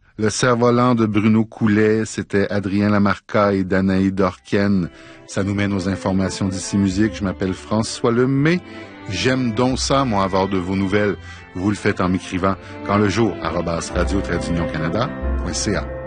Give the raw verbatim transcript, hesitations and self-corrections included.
Le cerf-volant de Bruno Coulet, c'était Adrien Lamarca et Danaï Dorken. Ça nous mène aux informations d'ici musique. Je m'appelle François Lemay. J'aime donc ça, moi, avoir de vos nouvelles. Vous le faites en m'écrivant quand le jour, arobase radio-canada point c a.